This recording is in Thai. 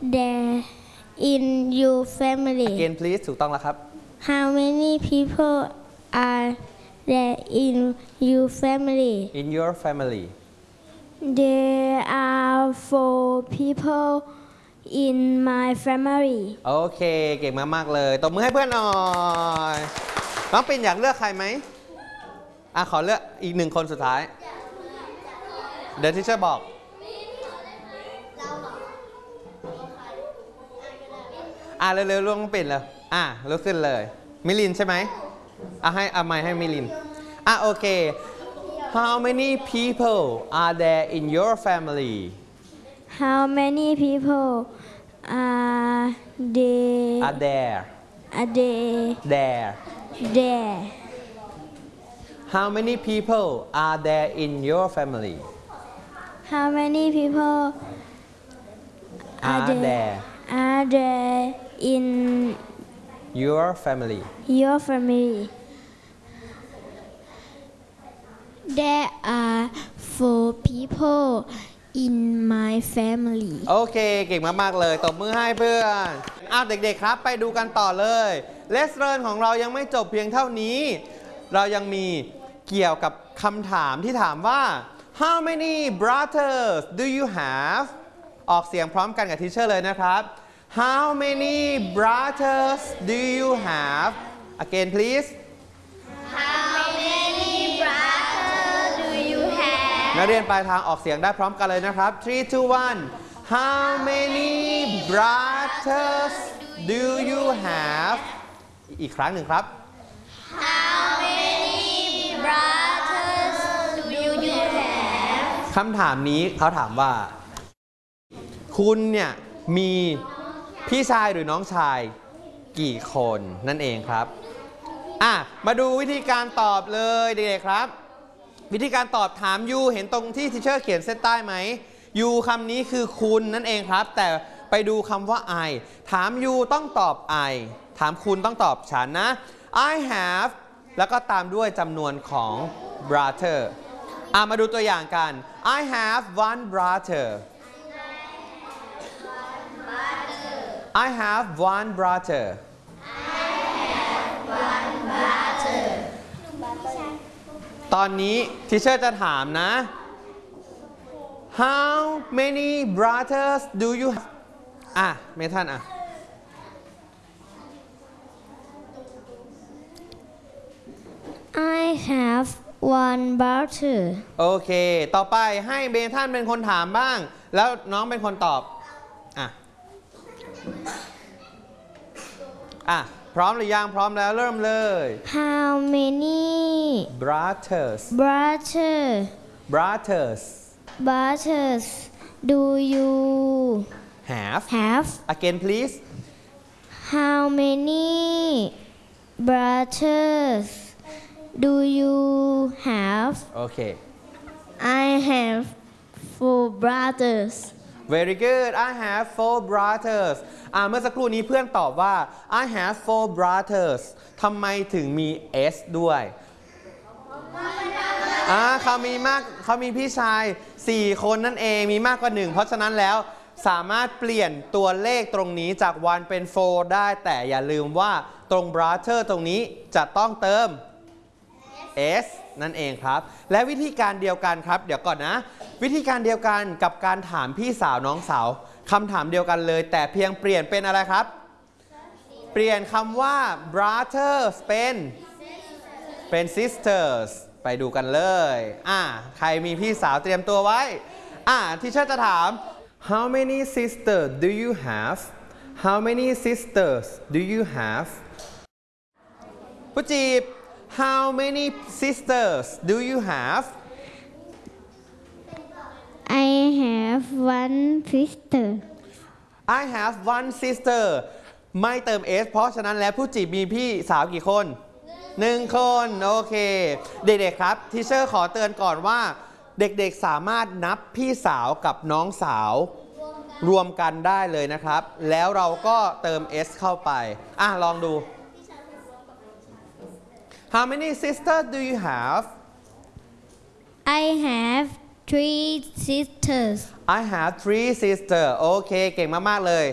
there in your family Again please ถูกต้องแล้วครับ How many people are there in your family In your family There are 4 people in my family โอเคเก่งมากๆเลยตบมือให้เพื่อนหน่อยน้องปิ่นอยากเลือกใครไหมขอเลือกอีก1 คนสุดท้ายเดี๋ยวที่ช่วยบอกเร็วๆลุงปิ่นเลยลุกขึ้นเลยมิลินใช่ไหมให้ไมค์ให้มิลินโอเค How many people are there in your family How many people are there there How many people are there in your family How many people are there in your family your family There are 4 people in my family โอเคเก่งมากๆเลยตบมือให้เพื่อนเด็กๆครับไปดูกันต่อเลย Let's Learn ของเรายังไม่จบเพียงเท่านี้เรายังมีเกี่ยวกับคำถามที่ถามว่า How many brothers do you have ออกเสียงพร้อมกันกับทีเชอร์เลยนะครับ How many brothers do you have Again please How many brothers do you have นักเรียนปลายทางออกเสียงได้พร้อมกันเลยนะครับ 3 2 1 How many brothers do you have อีกครั้งหนึ่งครับ How many brothers do you have คำถามนี้เขาถามว่าคุณเนี่ยมีพี่ชายหรือน้องชายกี่คนนั่นเองครับมาดูวิธีการตอบเลยเด็กๆครับวิธีการตอบถามยูเห็นตรงที่ทีเชอร์เขียนเส้นใต้ไหมยูคำนี้คือคุณนั่นเองครับแต่ไปดูคำว่า I ถามยูต้องตอบ I ถามคุณต้องตอบฉันนะ I have แล้วก็ตามด้วยจำนวนของ brother มาดูตัวอย่างกัน I have 1 brother I have 1 brotherตอนนี้ทีเชอร์จะถามนะ How many brothers do you have เมทัน I have 1 brother โอเคต่อไปให้เมทันเป็นคนถามบ้างแล้วน้องเป็นคนตอบพร้อมหรือยังพร้อมแล้วเริ่มเลย How many brothers do you have again please How many brothers do you have โอเค I have 4 brothers Very good I have 4 brothers เมื่อสักครู่นี้เพื่อนตอบว่า I have 4 brothers ทำไมถึงมี s ด้วยเขามีพี่ชาย4 คนนั่นเองมีมากกว่า 1เพราะฉะนั้นแล้วสามารถเปลี่ยนตัวเลขตรงนี้จาก 1 เป็น 4 ได้แต่อย่าลืมว่าตรง brother ตรงนี้จะต้องเติม s นั่นเองครับและวิธีการเดียวกันครับเดี๋ยวก่อนนะวิธีการเดียวกันกับการถามพี่สาวน้องสาวคำถามเดียวกันเลยแต่เพียงเปลี่ยนเป็นอะไรครับเปลี่ยนคำว่า brothers เป็น sisters ไปดูกันเลยใครมีพี่สาวเตรียมตัวไว้ที่เชอร์จะถาม How many sisters do you have How many sisters do you have ผู้จีบHow many sisters do you have I have 1 sister I have 1 sister ไม่เติม s เพราะฉะนั้นแล้วผู้จีบมีพี่สาวกี่คน1 คนโอเคเด็กๆครับทีเชอร์ขอเตือนก่อนว่าเด็กๆสามารถนับพี่สาวกับน้องสาวรวมกันได้เลยนะครับแล้วเราก็เติม s เข้าไปลองดู How many sisters do you have I have 3 sisters I have 3 sisters โอเคเก่งมากๆเลย